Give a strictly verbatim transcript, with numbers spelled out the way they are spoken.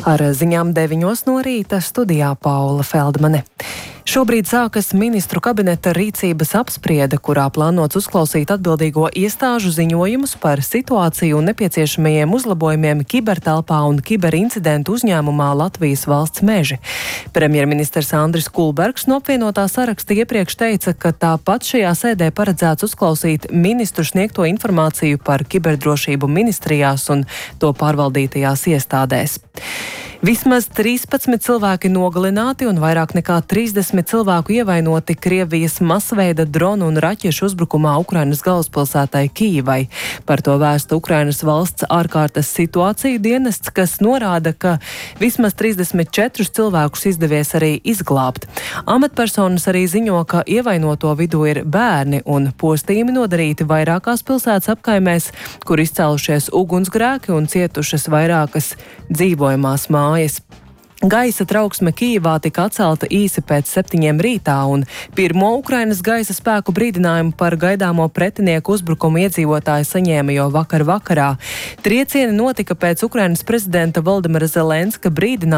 Ar ziņām deviņos no rīta studijā Paula Feldmane. Šobrīd sākas ministru kabineta rīcības apspriede, kurā plānots uzklausīt atbildīgo iestāžu ziņojumus par situāciju un nepieciešamajiem uzlabojumiem kibertelpā un kiberincidentu uzņēmumā Latvijas valsts meži. Premjerministrs Andris Kulbergs no apvienotā saraksta iepriekš teica, ka tāpat šajā sēdē paredzēts uzklausīt ministru sniegto informāciju par kiberdrošību ministrijās un to pārvaldītajās iestādēs. Vismaz trīspadsmit cilvēki nogalināti un vairāk nekā trīsdesmit cilvēku ievainoti Krievijas masveida dronu un raķešu uzbrukumā Ukrainas galvaspilsētai Kijivai. Par to vēsta Ukrainas valsts ārkārtas situāciju dienests, kas norāda, ka vismaz trīsdesmit četrus cilvēkus izdevies arī izglābt. Amatpersonas arī ziņo, ka ievainoto vidū ir bērni un postījumi nodarīti vairākās pilsētas apkaimēs, kur izcēlušies ugunsgrēki un cietušas vairākas dzīvojamās mājas. Mājas. Gaisa trauksme Kijivā tika atcelta īsi pēc septiņiem rītā, un pirmo Ukrainas gaisa spēku brīdinājumu par gaidāmo pretinieku uzbrukumu iedzīvotāji saņēma jau vakar vakarā. Triecieni notika pēc Ukrainas prezidenta Voldemira Zelenska brīdinājuma